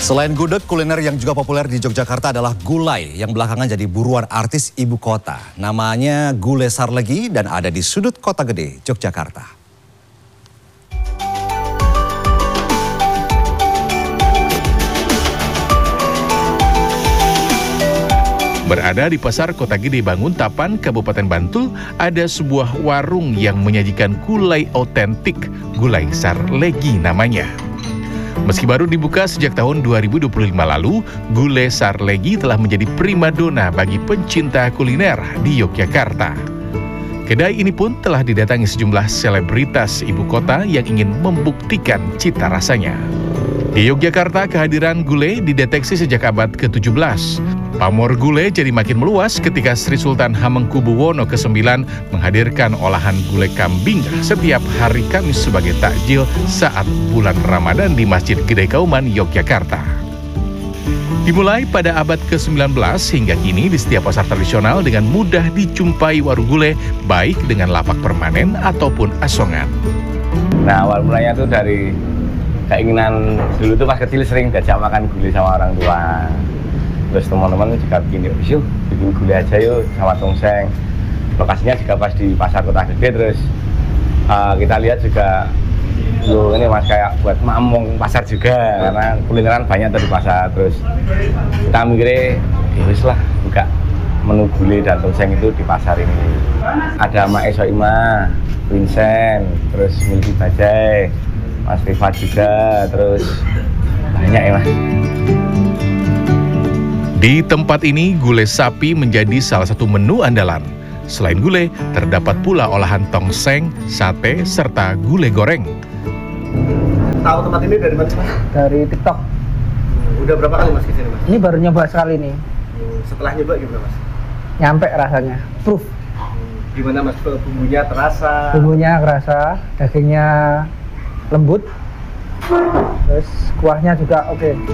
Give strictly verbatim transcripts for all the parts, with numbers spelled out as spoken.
Selain gudeg, kuliner yang juga populer di Yogyakarta adalah gulai yang belakangan jadi buruan artis ibu kota. Namanya Gulai Sarlegi dan ada di sudut Kota Gede, Yogyakarta. Berada di Pasar Kota Gede Banguntapan, Kabupaten Bantul, ada sebuah warung yang menyajikan gulai otentik, Gulai Sarlegi namanya. Meski baru dibuka sejak tahun dua ribu dua puluh lima lalu, Gulai Sarlegi telah menjadi primadona bagi pencinta kuliner di Yogyakarta. Kedai ini pun telah didatangi sejumlah selebritas ibu kota yang ingin membuktikan cita rasanya. Di Yogyakarta, kehadiran gulai dideteksi sejak abad ke tujuh belas. Pamor gulai jadi makin meluas ketika Sri Sultan Hamengkubuwono kesembilan menghadirkan olahan gulai kambing setiap hari Kamis sebagai takjil saat bulan Ramadan di Masjid Gede Kauman, Yogyakarta. Dimulai pada abad ke sembilan belas hingga kini di setiap pasar tradisional dengan mudah dijumpai warung gulai, baik dengan lapak permanen ataupun asongan. Nah, awal mulanya tuh dari keinginan dulu tuh pas kecil sering diajak makan gulai sama orang tua. Terus teman-teman juga bikin, yuk bikin gulai aja yuk sama tongseng. Lokasinya juga pas di Pasar Kota Gede. Terus uh, kita lihat juga, loh ini mas kayak buat mamong pasar juga, karena kulineran banyak tuh di pasar. Terus kita mikirnya, ya wis lah buka menu gulai dan tongseng itu di pasar ini. Ada Mak Esoima, Vincent, terus Milky Bajai, Mas Rifa juga, terus banyak ya mas. Di tempat ini, gulai sapi menjadi salah satu menu andalan. Selain gulai, terdapat pula olahan tongseng, sate, serta gulai goreng. Tahu tempat ini dari mana mas? Dari TikTok. Udah berapa kali mas kesini mas? Ini baru nyoba sekali nih. Setelah nyoba gimana mas? Nyampe rasanya, proof. Gimana mas, bumbunya terasa? Bumbunya kerasa, dagingnya lembut, terus kuahnya juga oke. Okay.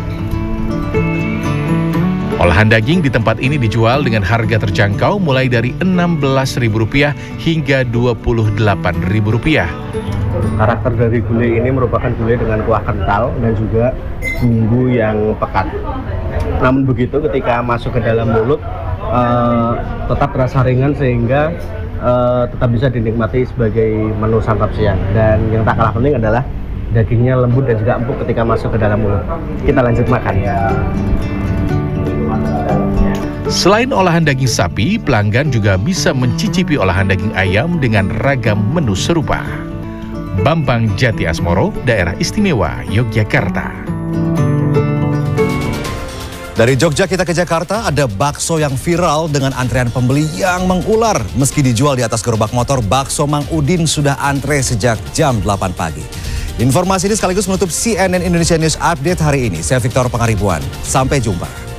Olahan daging di tempat ini dijual dengan harga terjangkau mulai dari enam belas ribu rupiah hingga dua puluh delapan ribu rupiah. Karakter dari gulai ini merupakan gulai dengan kuah kental dan juga bumbu yang pekat. Namun begitu ketika masuk ke dalam mulut uh, tetap terasa ringan sehingga uh, tetap bisa dinikmati sebagai menu santap siang. Dan yang tak kalah penting adalah dagingnya lembut dan juga empuk ketika masuk ke dalam mulut. Kita lanjut makan ya. Selain olahan daging sapi, pelanggan juga bisa mencicipi olahan daging ayam dengan ragam menu serupa. Bambang Jati Asmoro, Daerah Istimewa Yogyakarta. Dari Jogja kita ke Jakarta, ada bakso yang viral dengan antrean pembeli yang mengular. Meski dijual di atas gerobak motor, bakso Mang Udin sudah antre sejak jam delapan pagi. Informasi ini sekaligus menutup C N N Indonesia News Update hari ini. Saya Victor Pangaribuan. Sampai jumpa.